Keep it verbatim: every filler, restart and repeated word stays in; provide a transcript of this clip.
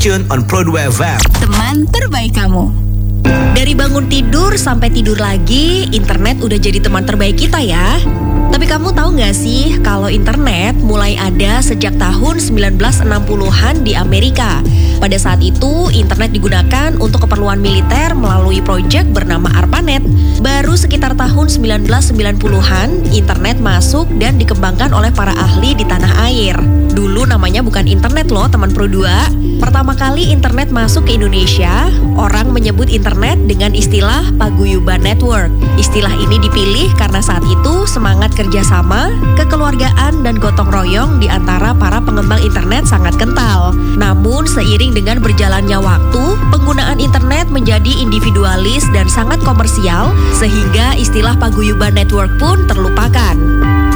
tune on Pro dua F M. Teman terbaik kamu. Dari bangun tidur sampai tidur lagi, internet udah jadi teman terbaik kita ya. Tapi kamu tahu nggak sih kalau internet mulai ada sejak tahun sembilan belas enam puluhan di Amerika. Pada saat itu, internet digunakan untuk keperluan militer melalui proyek bernama ARPANET. Baru sekitar tahun sembilan belas sembilan puluhan, internet masuk dan dikembangkan oleh para ahli di tanah air. Dulu namanya bukan internet loh teman Pro dua. Pertama kali internet masuk ke Indonesia, orang menyebut internet dengan istilah paguyuban network. Istilah ini dipilih karena saat itu semangat kerjasama, kekeluargaan, dan gotong royong di antara para pengembang internet sangat kental. Namun seiring dengan berjalannya waktu, penggunaan internet menjadi individualis dan sangat komersial, sehingga istilah paguyuban network pun terlupakan.